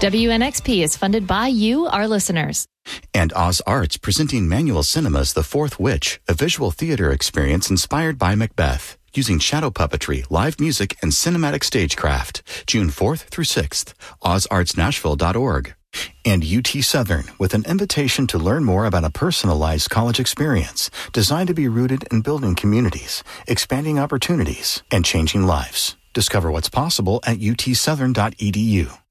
WNXP is funded by you, our listeners. And Oz Arts presenting Manual Cinema's The Fourth Witch, a visual theater experience inspired by Macbeth, using shadow puppetry, live music, and cinematic stagecraft. June 4th through 6th, ozartsnashville.org. And UT Southern, with an invitation to learn more about a personalized college experience designed to be rooted in building communities, expanding opportunities, and changing lives. Discover what's possible at utsouthern.edu.